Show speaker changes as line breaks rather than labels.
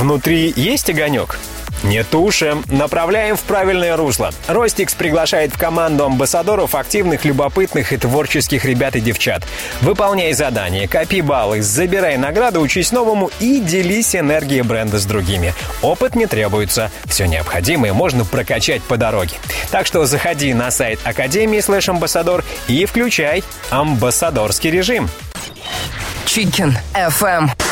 Внутри есть огонек? Не тушим, направляем в правильное русло. Ростикс приглашает в команду амбассадоров активных, любопытных и творческих ребят и девчат. Выполняй задания, копи баллы, забирай награды, учись новому и делись энергией бренда с другими. Опыт не требуется. Все необходимое можно прокачать по дороге. Так что заходи на сайт Академии/Амбассадор и включай амбассадорский режим.
Chicken FM.